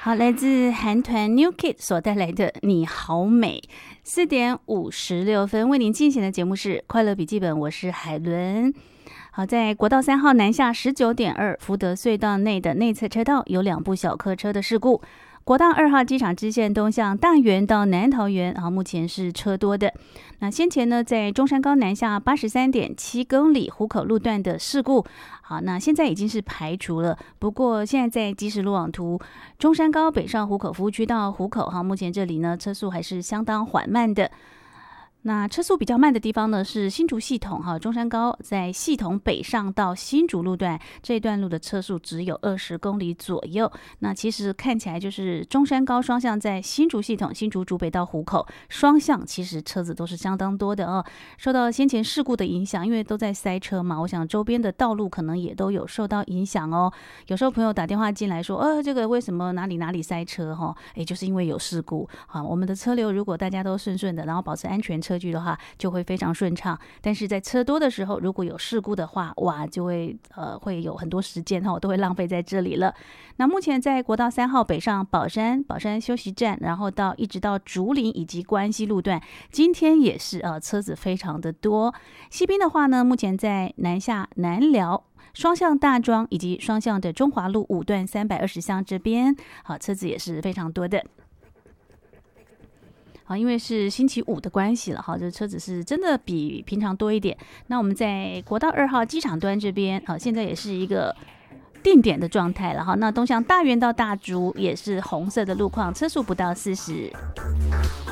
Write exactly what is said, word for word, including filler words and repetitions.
好，来自韩团 New Kid 所带来的你好美。四点五十六分为您进行的节目是快乐笔记本，我是海伦。好，在国道三号南下 十九点二 福德隧道内的内侧车道有两部小客车的事故。国道二号机场支线东向大园到南桃园，啊，目前是车多的。那先前呢，在中山高南下 八十三点七 公里湖口路段的事故，好，那现在已经是排除了。不过现在在即时路网图，中山高北上湖口服务区到湖口，哈，目前这里呢车速还是相当缓慢的。那车速比较慢的地方呢是新竹系统哈，中山高在系统北上到新竹路段这一段路的车速只有二十公里左右。那其实看起来就是中山高双向在新竹系统新竹竹北到湖口双向，其实车子都是相当多的哦。受到先前事故的影响，因为都在塞车嘛，我想周边的道路可能也都有受到影响哦。有时候朋友打电话进来说，呃，这个为什么哪里哪里塞车哈？哎，就是因为有事故。好，我们的车流如果大家都顺顺的，然后保持安全车距的话，就会非常顺畅。但是在车多的时候，如果有事故的话，哇，就会呃会有很多时间哈，都会浪费在这里了。那目前在国道三号北上宝山宝山休息站，然后到一直到竹林以及关西路段，今天也是呃车子非常的多。西滨的话呢，目前在南下南寮。双向大庄以及双向的中华路五段三百二十巷这边，好，车子也是非常多的。好，因为是星期五的关系了，哈，这车子是真的比平常多一点。那我们在国道二号机场端这边，啊，现在也是一个定点的状态了，哈。那东向大园到大竹也是红色的路况，车速不到四十。